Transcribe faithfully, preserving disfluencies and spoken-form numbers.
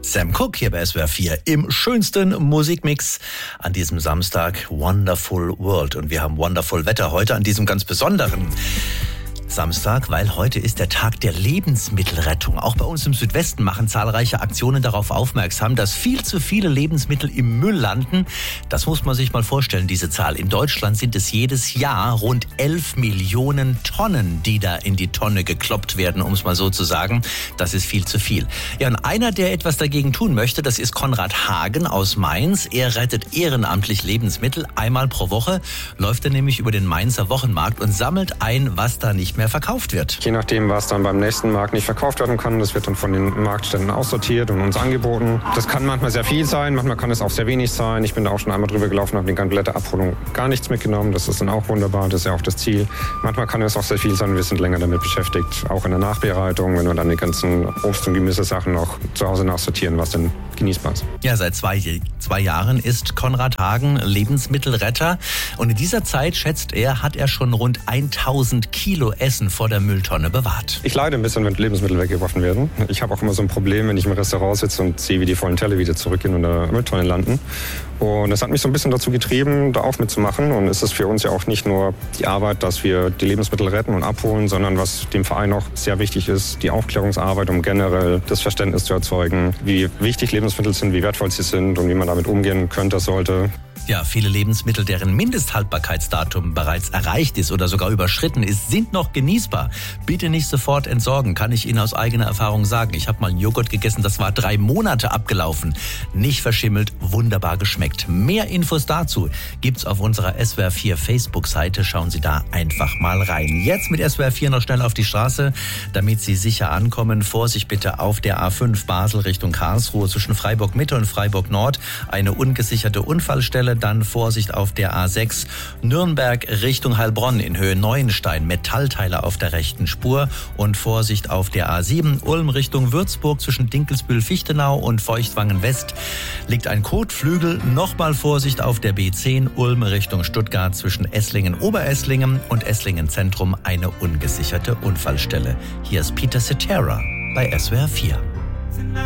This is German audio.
Sam Cooke hier bei S W R vier im schönsten Musikmix an diesem Samstag, Wonderful World. Und wir haben wonderful Wetter heute an diesem ganz besonderen Samstag, weil heute ist der Tag der Lebensmittelrettung. Auch bei uns im Südwesten machen zahlreiche Aktionen darauf aufmerksam, dass viel zu viele Lebensmittel im Müll landen. Das muss man sich mal vorstellen, diese Zahl. In Deutschland sind es jedes Jahr rund elf Millionen Tonnen, die da in die Tonne gekloppt werden, um es mal so zu sagen. Das ist viel zu viel. Ja, und einer, der etwas dagegen tun möchte, das ist Konrad Hagen aus Mainz. Er rettet ehrenamtlich Lebensmittel. Einmal pro Woche läuft er nämlich über den Mainzer Wochenmarkt und sammelt ein, was da nicht mehr verkauft wird. Je nachdem, was dann beim nächsten Markt nicht verkauft werden kann, das wird dann von den Marktständen aussortiert und uns angeboten. Das kann manchmal sehr viel sein, manchmal kann es auch sehr wenig sein. Ich bin da auch schon einmal drüber gelaufen, habe die komplette Abholung gar nichts mitgenommen. Das ist dann auch wunderbar, das ist ja auch das Ziel. Manchmal kann es auch sehr viel sein, wir sind länger damit beschäftigt, auch in der Nachbereitung, wenn wir dann die ganzen Obst- und Gemüsesachen noch zu Hause nachsortieren, was denn genießbar ist. Ja, seit zwei, zwei Jahren ist Konrad Hagen Lebensmittelretter und in dieser Zeit, schätzt er, hat er schon rund tausend Kilo Essen vor der Mülltonne bewahrt. Ich leide ein bisschen, wenn Lebensmittel weggeworfen werden. Ich habe auch immer so ein Problem, wenn ich im Restaurant sitze und sehe, wie die vollen Teller wieder zurückgehen und in der Mülltonne landen. Und das hat mich so ein bisschen dazu getrieben, da auch mitzumachen. Und es ist für uns ja auch nicht nur die Arbeit, dass wir die Lebensmittel retten und abholen, sondern was dem Verein auch sehr wichtig ist, die Aufklärungsarbeit, um generell das Verständnis zu erzeugen, wie wichtig Lebensmittel sind, wie wertvoll sie sind und wie man damit umgehen könnte, sollte. Ja, viele Lebensmittel, deren Mindesthaltbarkeitsdatum bereits erreicht ist oder sogar überschritten ist, sind noch genießbar. Bitte nicht sofort entsorgen, kann ich Ihnen aus eigener Erfahrung sagen. Ich habe mal einen Joghurt gegessen, das war drei Monate abgelaufen. Nicht verschimmelt, wunderbar geschmeckt. Mehr Infos dazu gibt's auf unserer S W R vier Facebook-Seite. Schauen Sie da einfach mal rein. Jetzt mit S W R vier noch schnell auf die Straße, damit Sie sicher ankommen. Vorsicht bitte auf der A fünf Basel Richtung Karlsruhe zwischen Freiburg Mitte und Freiburg Nord. Eine ungesicherte Unfallstelle. Dann Vorsicht auf der A sechs Nürnberg Richtung Heilbronn in Höhe Neuenstein. Metallteile auf der rechten Spur. Und Vorsicht auf der A sieben Ulm Richtung Würzburg zwischen Dinkelsbühl-Fichtenau und Feuchtwangen West liegt ein Kotflügel. Nochmal Vorsicht auf der B zehn Ulm Richtung Stuttgart zwischen Esslingen-Oberesslingen und Esslingen Zentrum eine ungesicherte Unfallstelle. Hier ist Peter Cetera bei S W R vier.